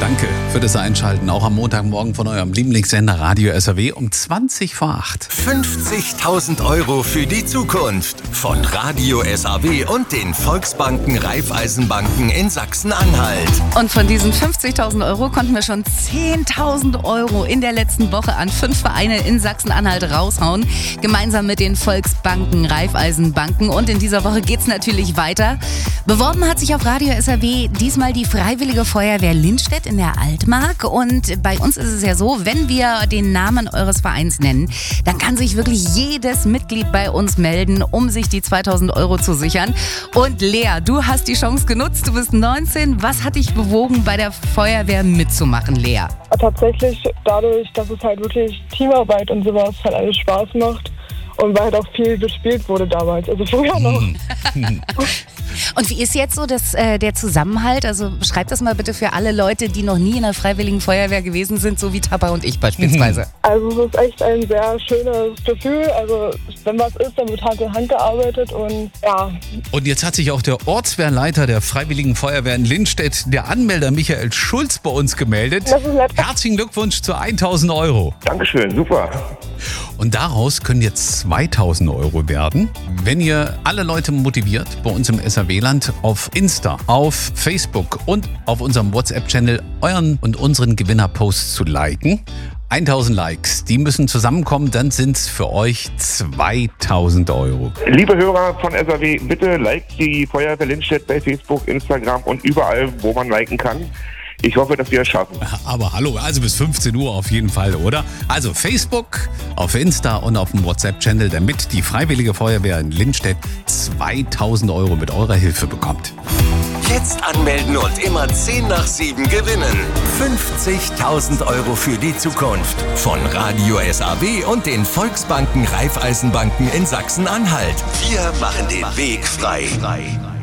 Danke für das Einschalten, auch am Montagmorgen von eurem Lieblingssender Radio SAW um 20:08. 50.000 € für die Zukunft von Radio SAW und den Volksbanken Raiffeisenbanken in Sachsen-Anhalt. Und von diesen 50.000 € konnten wir schon 10.000 € in der letzten Woche an 5 Vereine in Sachsen-Anhalt raushauen, gemeinsam mit den Volksbanken Raiffeisenbanken. Und in dieser Woche geht's natürlich weiter. Beworben hat sich auf Radio SAW diesmal die Freiwillige Feuerwehr Lindstedt in der Altmark. Und bei uns ist es ja so, wenn wir den Namen eures Vereins nennen, dann kann sich wirklich jedes Mitglied bei uns melden, um sich die 2.000 € zu sichern. Und Lea, du hast die Chance genutzt, du bist 19. Was hat dich bewogen, bei der Feuerwehr mitzumachen, Lea? Tatsächlich dadurch, dass es halt wirklich Teamarbeit und sowas halt alles Spaß macht und weil halt auch viel gespielt wurde damals, also früher noch. Und wie ist jetzt so der Zusammenhalt? Also beschreib das mal bitte für alle Leute, die noch nie in der Freiwilligen Feuerwehr gewesen sind, so wie Tapper und ich beispielsweise. Also es ist echt ein sehr schönes Gefühl. Also wenn was ist, dann wird Hand in Hand gearbeitet und ja. Und jetzt hat sich auch der Ortswehrleiter der Freiwilligen Feuerwehr in Lindstedt, der Anmelder Michael Schulz, bei uns gemeldet. Das ist nett. Herzlichen Glückwunsch zu 1.000 €. Dankeschön, super. Und daraus können jetzt 2.000 € werden, wenn ihr alle Leute motiviert, bei uns im SAW-Land auf Insta, auf Facebook und auf unserem WhatsApp-Channel euren und unseren Gewinner-Post zu liken. 1.000 Likes, die müssen zusammenkommen, dann sind es für euch 2.000 €. Liebe Hörer von SAW, bitte liked die Feuerwehr Lindstedt bei Facebook, Instagram und überall, wo man liken kann. Ich hoffe, dass wir es schaffen. Aber hallo, also bis 15 Uhr auf jeden Fall, oder? Also Facebook, auf Insta und auf dem WhatsApp-Channel, damit die Freiwillige Feuerwehr in Lindstedt 2.000 € mit eurer Hilfe bekommt. Jetzt anmelden und immer 10 nach 7 gewinnen. 50.000 € für die Zukunft von Radio SAW und den Volksbanken Raiffeisenbanken in Sachsen-Anhalt. Wir machen den Weg frei.